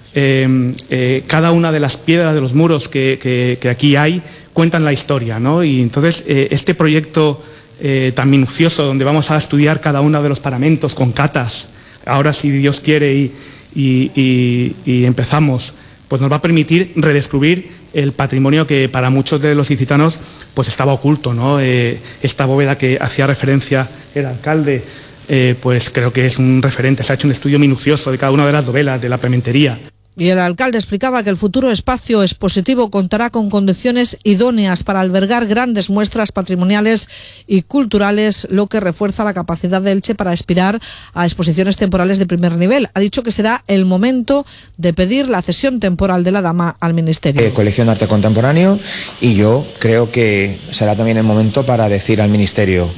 eh, eh, cada una de las piedras de los muros que, que, que aquí hay cuentan la historia, ¿no? Y entonces eh, este proyecto eh, tan minucioso, donde vamos a estudiar cada uno de los paramentos con catas, ahora si Dios quiere y Y, y, y empezamos, pues nos va a permitir redescubrir el patrimonio que para muchos de los ilicitanos pues estaba oculto, ¿no? Eh, esta bóveda que hacía referencia el alcalde, eh, pues creo que es un referente. Se ha hecho un estudio minucioso de cada una de las dovelas, de la plementería. Y el alcalde explicaba que el futuro espacio expositivo contará con condiciones idóneas para albergar grandes muestras patrimoniales y culturales, lo que refuerza la capacidad de Elche para aspirar a exposiciones temporales de primer nivel. Ha dicho que será el momento de pedir la cesión temporal de la Dama al Ministerio. Eh, colección de arte contemporáneo, y yo creo que será también el momento para decir al Ministerio,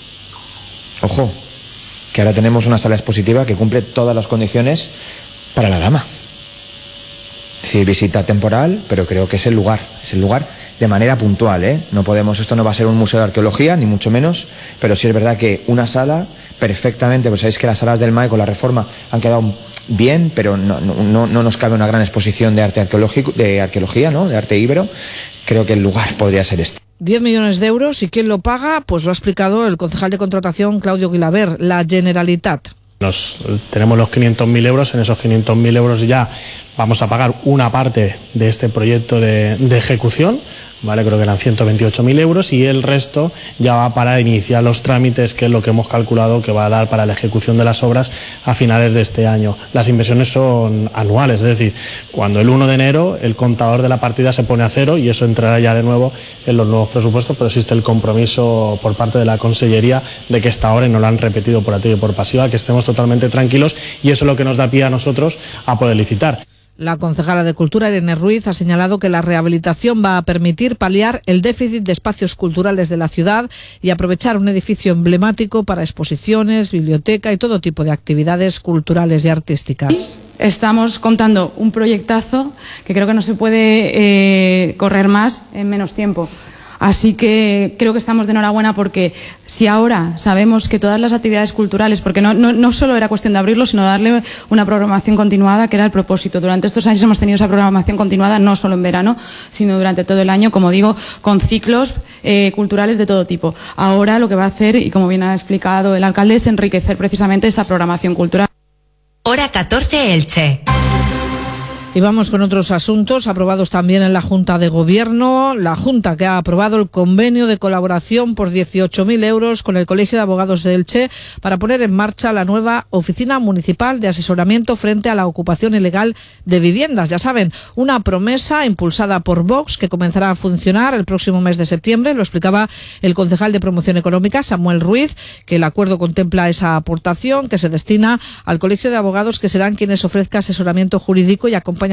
ojo, que ahora tenemos una sala expositiva que cumple todas las condiciones para la Dama. Sí, visita temporal, pero creo que es el lugar, es el lugar de manera puntual, ¿eh? No podemos, esto no va a ser un museo de arqueología, ni mucho menos, pero sí es verdad que una sala perfectamente, pues sabéis que las salas del M A E con la reforma han quedado bien, pero no, no, no nos cabe una gran exposición de arte arqueológico, de arqueología, ¿no? De arte íbero. Creo que el lugar podría ser este. diez millones de euros, ¿y quién lo paga? Pues lo ha explicado el concejal de contratación, Claudio Guilaber, la Generalitat. Nos, tenemos los quinientos mil euros, en esos quinientos mil euros ya vamos a pagar una parte de este proyecto de, de ejecución, ¿vale? Creo que eran ciento veintiocho mil euros, y el resto ya va para iniciar los trámites, que es lo que hemos calculado que va a dar para la ejecución de las obras a finales de este año. Las inversiones son anuales, es decir, cuando el uno de enero el contador de la partida se pone a cero, y eso entrará ya de nuevo en los nuevos presupuestos, pero existe el compromiso por parte de la Consellería de que esta obra, y no lo han repetido por activa y por pasiva, que estemos totalmente tranquilos, y eso es lo que nos da pie a nosotros a poder licitar. La concejala de Cultura, Irene Ruiz, ha señalado que la rehabilitación va a permitir paliar el déficit de espacios culturales de la ciudad y aprovechar un edificio emblemático para exposiciones, biblioteca y todo tipo de actividades culturales y artísticas. Estamos contando un proyectazo que creo que no se puede eh, correr más en menos tiempo. Así que creo que estamos de enhorabuena porque si ahora sabemos que todas las actividades culturales, porque no, no, no solo era cuestión de abrirlo, sino darle una programación continuada, que era el propósito. Durante estos años hemos tenido esa programación continuada, no solo en verano, sino durante todo el año, como digo, con ciclos eh, culturales de todo tipo. Ahora lo que va a hacer, y como bien ha explicado el alcalde, es enriquecer precisamente esa programación cultural. Hora catorce Elche. Y vamos con otros asuntos aprobados también en la Junta de Gobierno. La Junta que ha aprobado el convenio de colaboración por dieciocho mil euros con el Colegio de Abogados de Elche para poner en marcha la nueva Oficina Municipal de Asesoramiento frente a la ocupación ilegal de viviendas. Ya saben, una promesa impulsada por Vox que comenzará a funcionar el próximo mes de septiembre. Lo explicaba el concejal de Promoción Económica, Samuel Ruiz, que el acuerdo contempla esa aportación que se destina al Colegio de Abogados, que serán quienes ofrezcan asesoramiento jurídico y acompañamiento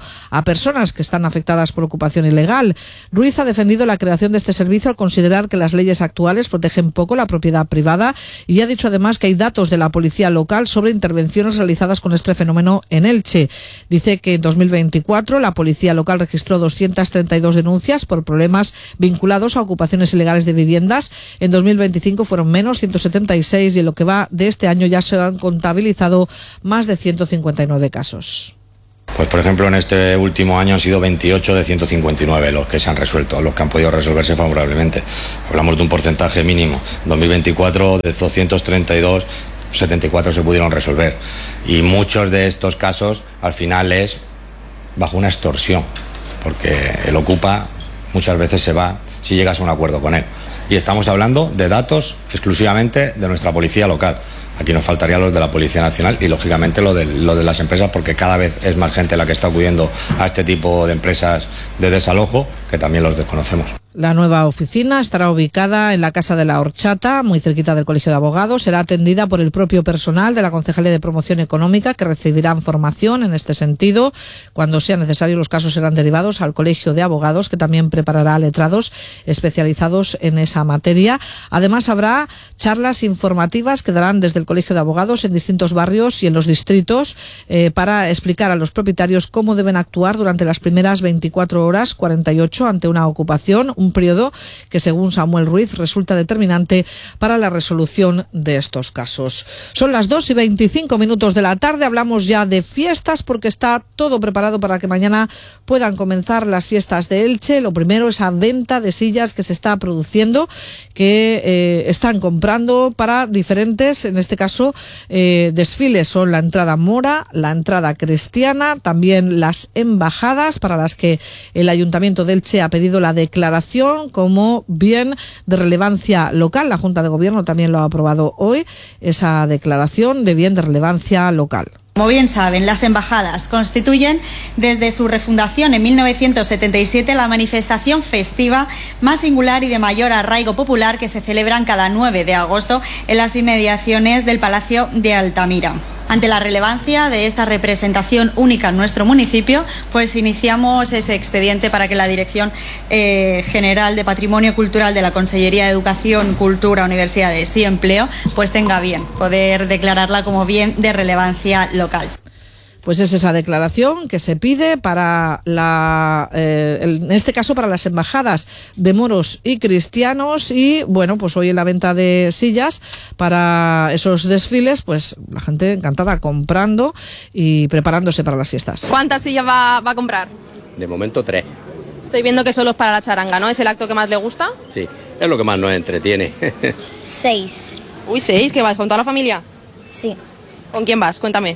a personas que están afectadas por ocupación ilegal. Ruiz ha defendido la creación de este servicio al considerar que las leyes actuales protegen poco la propiedad privada y ha dicho además que hay datos de la policía local sobre intervenciones realizadas con este fenómeno en Elche. Dice que en dos mil veinticuatro la policía local registró doscientas treinta y dos denuncias por problemas vinculados a ocupaciones ilegales de viviendas. En dos mil veinticinco fueron menos, ciento setenta y seis, y en lo que va de este año ya se han contabilizado más de ciento cincuenta y nueve casos. Pues por ejemplo en este último año han sido veintiocho de ciento cincuenta y nueve los que se han resuelto, los que han podido resolverse favorablemente. Hablamos de un porcentaje mínimo. En dos mil veinticuatro de doscientos treinta y dos, setenta y cuatro se pudieron resolver. Y muchos de estos casos al final es bajo una extorsión, porque el ocupa muchas veces se va si llegas a un acuerdo con él. Y estamos hablando de datos exclusivamente de nuestra policía local. Aquí nos faltaría los de la Policía Nacional y, lógicamente, lo de, lo de las empresas, porque cada vez es más gente la que está acudiendo a este tipo de empresas de desalojo, que también los desconocemos. La nueva oficina estará ubicada en la Casa de la Horchata, muy cerquita del Colegio de Abogados. Será atendida por el propio personal de la Concejalía de Promoción Económica, que recibirán formación en este sentido. Cuando sea necesario, los casos serán derivados al Colegio de Abogados, que también preparará letrados especializados en esa materia. Además, habrá charlas informativas que darán desde el Colegio de Abogados en distintos barrios y en los distritos eh, para explicar a los propietarios cómo deben actuar durante las primeras veinticuatro horas, cuarenta y ocho, ante una ocupación. Un periodo que, según Samuel Ruiz, resulta determinante para la resolución de estos casos. Son las dos y veinticinco minutos de la tarde. Hablamos ya de fiestas porque está todo preparado para que mañana puedan comenzar las fiestas de Elche. Lo primero, esa venta de sillas que se está produciendo, que eh, están comprando para diferentes, en este caso, eh, desfiles. Son la entrada mora, la entrada cristiana, también las embajadas, para las que el Ayuntamiento de Elche ha pedido la declaración como bien de relevancia local. La Junta de Gobierno también lo ha aprobado hoy, esa declaración de bien de relevancia local. Como bien saben, las embajadas constituyen desde su refundación en mil novecientos setenta y siete la manifestación festiva más singular y de mayor arraigo popular que se celebran cada nueve de agosto en las inmediaciones del Palacio de Altamira. Ante la relevancia de esta representación única en nuestro municipio, pues iniciamos ese expediente para que la Dirección eh, General de Patrimonio Cultural de la Consellería de Educación, Cultura, Universidades y Empleo pues tenga bien poder declararla como bien de relevancia local. Pues es esa declaración que se pide para la, eh, en este caso para las embajadas de moros y cristianos. Y bueno, pues hoy en la venta de sillas para esos desfiles, pues la gente encantada comprando y preparándose para las fiestas. ¿Cuántas sillas va, va a comprar? De momento tres. Estoy viendo que solo es para la charanga, ¿no? ¿Es el acto que más le gusta? Sí, es lo que más nos entretiene. Seis. Uy, seis, ¿qué vas? ¿Con toda la familia? Sí. ¿Con quién vas? Cuéntame.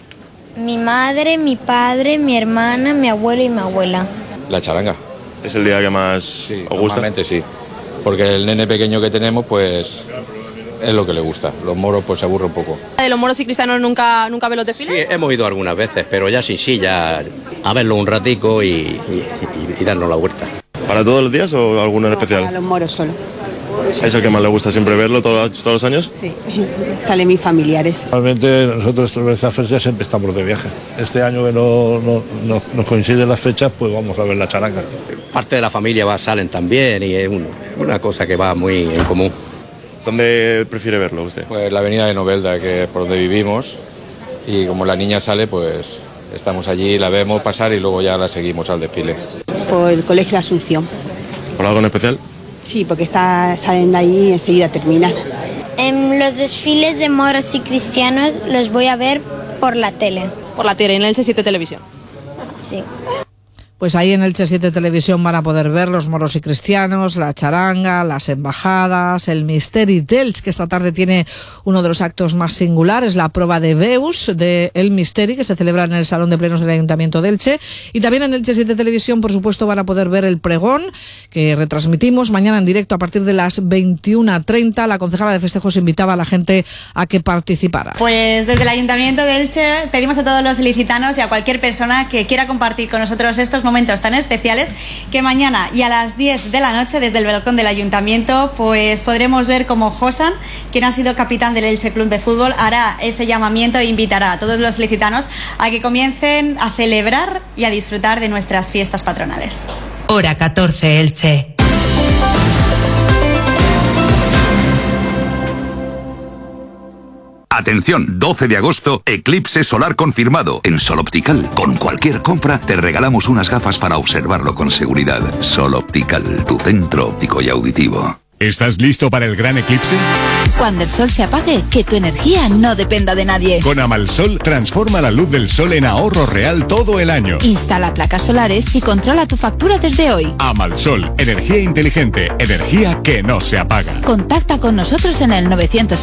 Mi madre, mi padre, mi hermana, mi abuelo y mi abuela. La charanga. ¿Es el día que más sí, os gusta? Normalmente sí, porque el nene pequeño que tenemos pues es lo que le gusta. Los moros pues se aburre un poco. ¿De los moros y cristianos nunca, nunca ve los desfiles? Sí, hemos ido algunas veces, pero ya sin silla, a verlo un ratico y, y, y, y darnos la vuelta. ¿Para todos los días o alguno en especial? Para los moros solo. ¿Es el que más le gusta siempre verlo todos, todos los años? Sí, salen mis familiares. Realmente nosotros sobre estas fechas siempre estamos de viaje. Este año que no, no, no, nos coinciden las fechas, pues vamos a ver la charanga. Parte de la familia va, salen también y es un, una cosa que va muy en común. ¿Dónde prefiere verlo usted? Pues la avenida de Novelda, que es por donde vivimos, y como la niña sale, pues estamos allí, la vemos pasar y luego ya la seguimos al desfile. Por el Colegio de Asunción. ¿Por algo en especial? Sí, porque está, salen de ahí y enseguida terminan. En los desfiles de moros y cristianos los voy a ver por la tele. Por la tele, en Elche siete Televisión. Sí. Pues ahí en Elche siete Televisión van a poder ver los moros y cristianos, la charanga, las embajadas, el Misteri d'Elx, que esta tarde tiene uno de los actos más singulares, la prueba de Veus de El Misteri, que se celebra en el Salón de Plenos del Ayuntamiento de Elche. Y también en Elche siete Televisión, por supuesto, van a poder ver el pregón, que retransmitimos mañana en directo a partir de las veintiuna treinta. La concejala de festejos invitaba a la gente a que participara. Pues desde el Ayuntamiento de Elche pedimos a todos los ilicitanos y a cualquier persona que quiera compartir con nosotros estos momentos momentos tan especiales que mañana y a las diez de la noche desde el balcón del Ayuntamiento pues podremos ver cómo Josan, quien ha sido capitán del Elche Club de Fútbol, hará ese llamamiento e invitará a todos los ilicitanos a que comiencen a celebrar y a disfrutar de nuestras fiestas patronales. Hora catorce, Elche. Atención, doce de agosto, eclipse solar confirmado. En Sol Optical, con cualquier compra, te regalamos unas gafas para observarlo con seguridad. Sol Optical, tu centro óptico y auditivo. ¿Estás listo para el gran eclipse? Cuando el sol se apague, que tu energía no dependa de nadie. Con Amalsol, transforma la luz del sol en ahorro real todo el año. Instala placas solares y controla tu factura desde hoy. Amalsol, energía inteligente, energía que no se apaga. Contacta con nosotros en el novecientos